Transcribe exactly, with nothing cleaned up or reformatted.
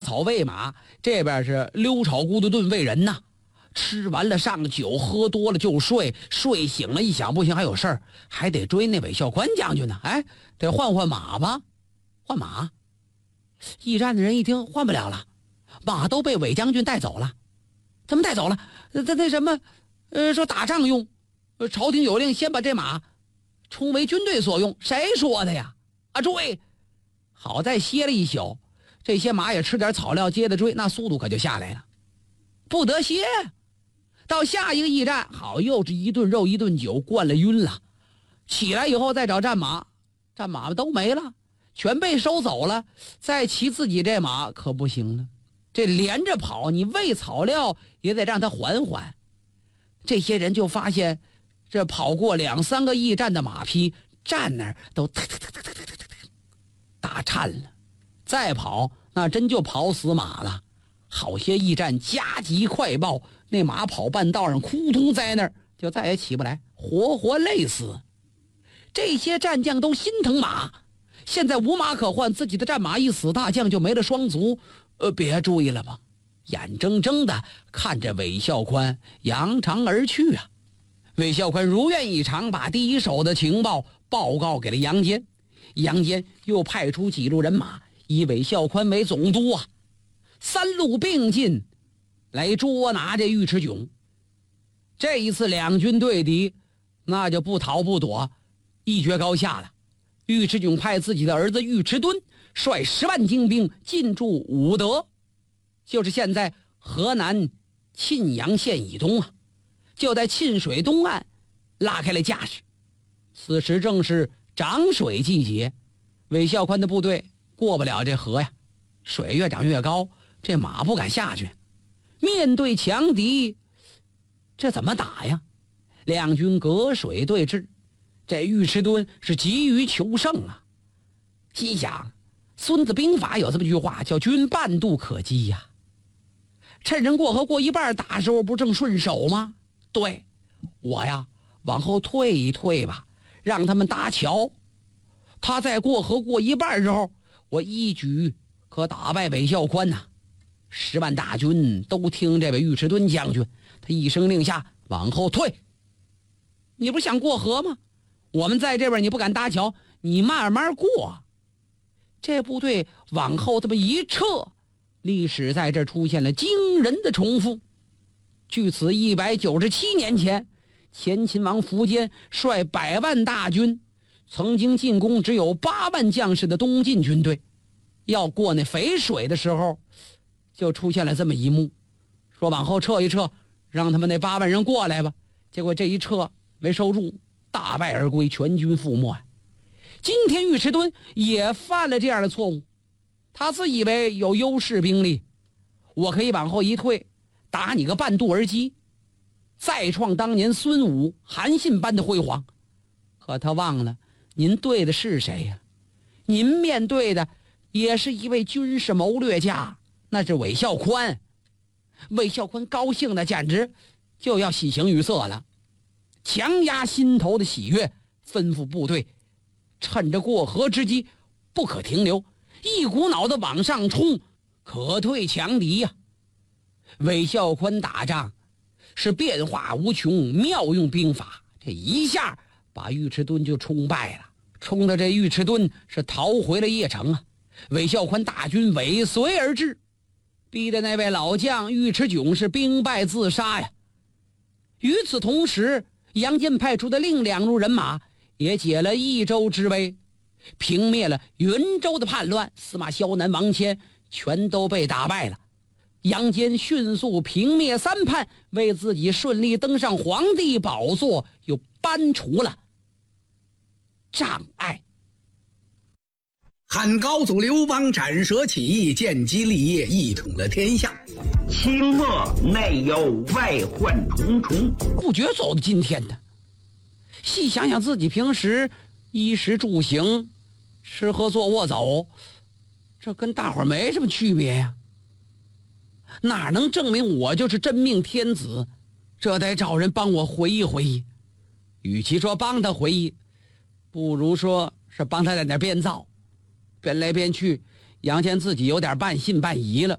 草喂马，这边是溜炒咕嘟炖喂人呐。吃完了上酒，喝多了就睡，睡醒了一想不行还有事儿，还得追那韦孝宽将军呢。哎，得换换马吧。换马，驿站的人一听换不了了，马都被韦将军带走了。怎么带走了？那那什么，呃，说打仗用，朝廷有令先把这马充为军队所用。谁说的呀？啊，追！好在歇了一宿，这些马也吃点草料，接着追，那速度可就下来了。不得歇，到下一个驿站，好，又是一顿肉一顿酒，灌了晕了。起来以后再找战马，战马都没了，全被收走了。再骑自己这马可不行了，这连着跑，你喂草料也得让它缓缓。这些人就发现，这跑过两三个驿站的马匹站那儿都哒哒哒哒哒哒哒打颤了，再跑那真就跑死马了。好些驿站加急快报，那马跑半道上扑通在那儿就再也起不来，活活累死。这些战将都心疼马，现在无马可换，自己的战马一死，大将就没了双足。呃，别注意了吧，眼睁睁的看着韦孝宽扬长而去啊。韦孝宽如愿以偿，把第一手的情报报告给了杨坚。杨坚又派出几路人马，以韦孝宽为总督啊，三路并进来捉拿这尉迟迥。这一次两军对敌，那就不逃不躲，一决高下了。尉迟迥派自己的儿子尉迟敦率十万精兵进驻武德，就是现在河南沁阳县以东啊，就在沁水东岸拉开了架势。此时正是涨水季节，韦孝宽的部队过不了这河呀，水越涨越高，这马不敢下去。面对强敌，这怎么打呀？两军隔水对峙，这尉迟敦是急于求胜啊，心想孙子兵法有这么句话，叫军半渡可击呀。趁人过河过一半打时候不正顺手吗？对，我呀往后退一退吧，让他们搭桥。他在过河过一半时候，我一举可打败韦孝宽呐、啊。十万大军都听这位尉迟敦将军，他一声令下，往后退。你不是想过河吗？我们在这边你不敢搭桥，你慢慢过。这部队往后这么一撤，历史在这出现了惊人的重复。距此一百九十七年前，前秦王苻坚率百万大军曾经进攻只有八万将士的东晋军队，要过那淝水的时候，就出现了这么一幕，说往后撤一撤，让他们那八万人过来吧。结果这一撤没收住，大败而归，全军覆没。今天尉迟敦也犯了这样的错误，他自以为有优势兵力，我可以往后一退，打你个半渡而击，再创当年孙武、韩信般的辉煌。可他忘了，您对的是谁呀、啊？您面对的也是一位军事谋略家，那是韦孝宽。韦孝宽高兴的简直就要喜形于色了，强压心头的喜悦，吩咐部队趁着过河之机不可停留，一股脑的往上冲，可退强敌呀、啊。韦孝宽打仗是变化无穷，妙用兵法，这一下把尉迟敦就冲败了，冲的这尉迟敦是逃回了邺城啊。韦孝宽大军尾随而至，逼得那位老将尉迟迥是兵败自杀呀。与此同时，杨坚派出的另两路人马也解了益州之危，平灭了云州的叛乱，司马萧南、王谦全都被打败了。杨坚迅速平灭三叛，为自己顺利登上皇帝宝座又搬除了障碍。 汉高祖刘邦斩蛇起义，建基立业，一统了天下。 清末内忧外患重重， 不觉走到今天的。细想想自己平时衣食住行、吃喝坐卧走，这跟大伙儿没什么区别呀。哪能证明我就是真命天子？这得找人帮我回忆回忆。与其说帮他回忆，不如说是帮他在那编造，编来编去，杨坚自己有点半信半疑了。